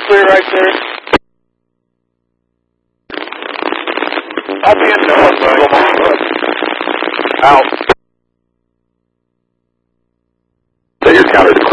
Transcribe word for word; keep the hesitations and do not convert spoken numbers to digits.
clear right there. I'll be in the hospital. Out. Say your counter.